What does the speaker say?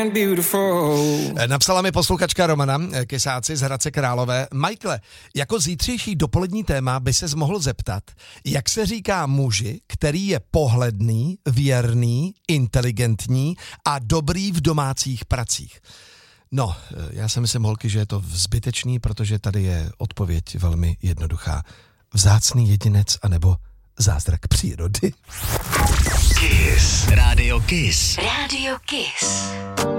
Napsala mi posluchačka Romana, Kysáci z Hradce Králové. Michaele, jako zítřejší dopolední téma by ses mohl zeptat, jak se říká muži, který je pohledný, věrný, inteligentní a dobrý v domácích pracích. No, já si myslím, holky, že je to zbytečný, protože tady je odpověď velmi jednoduchá. Vzácný jedinec anebo zázrak přírody. Kiss. Radio Kiss. Radio Kiss.